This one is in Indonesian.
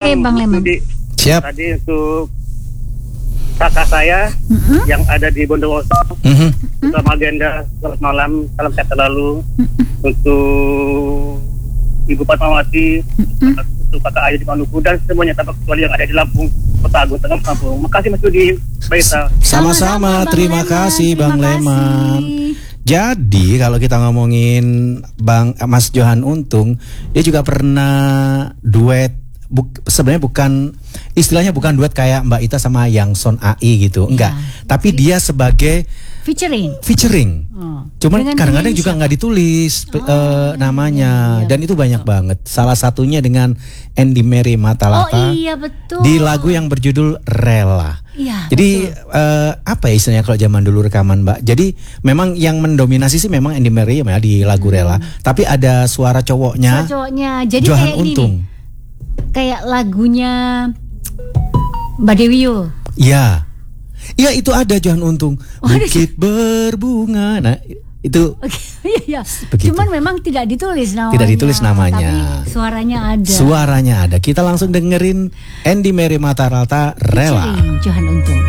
Oke, Bang Leman. Siap. Tadi untuk kakak saya yang ada di Bondowoso, sama agenda selamat malam, salam sehat selalu. Untuk Ibu Fatmawati, untuk kakak Ayu di Maluku dan semuanya tanpa kecuali yang ada di Lampung, Kota Agung, Tengah Lampung. Makasih Mas Yudi, Baita. Sama-sama, terima kasih Bang Leman. Jadi kalau kita ngomongin Mas Johan Untung, dia juga pernah duet. Sebenarnya istilahnya bukan duet kayak Mbak Ita sama Yang Son AI gitu, enggak. Tapi dia sebagai featuring. Cuman kadang-kadang juga nggak ditulis namanya, dan itu banyak banget. Salah satunya dengan Andy Mary Matalata. Oh iya betul. Di lagu yang berjudul Rela. Iya. Jadi apa ya istilahnya kalau zaman dulu rekaman, Mbak? Jadi memang yang mendominasi sih memang Andy Mary ya di lagu Rela. Tapi ada suara cowoknya. Jadi Johan kayak Untung. Ini, kayak lagunya Mbak Dewi Yull. Iya. Iya itu ada Johan Untung. Bukit berbunga. Nah itu. Iya. Cuman memang tidak ditulis namanya. Tidak ditulis namanya. Tapi suaranya ada. Suaranya ada. Kita langsung dengerin Andy Mary Matalata Rela. Johan Untung.